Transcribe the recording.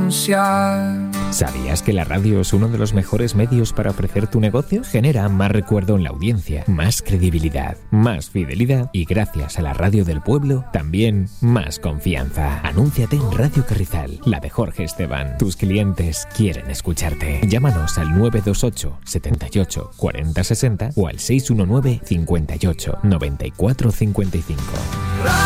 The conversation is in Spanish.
pronunciar. ¿Sabías que la radio es uno de los mejores medios para ofrecer tu negocio? Genera más recuerdo en la audiencia, más credibilidad, más fidelidad y gracias a la radio del pueblo, también más confianza. Anúnciate en Radio Carrizal, la de Jorge Esteban. Tus clientes quieren escucharte. Llámanos al 928 78 40 60 o al 619 58 94 55.